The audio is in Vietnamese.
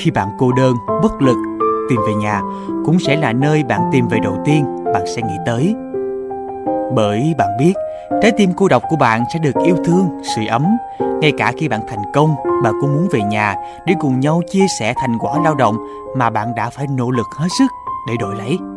khi bạn cô đơn, bất lực, tìm về nhà cũng sẽ là nơi bạn tìm về đầu tiên bạn sẽ nghĩ tới. Bởi bạn biết, trái tim cô độc của bạn sẽ được yêu thương, sưởi ấm. Ngay cả khi bạn thành công, bạn cũng muốn về nhà để cùng nhau chia sẻ thành quả lao động mà bạn đã phải nỗ lực hết sức để đổi lấy.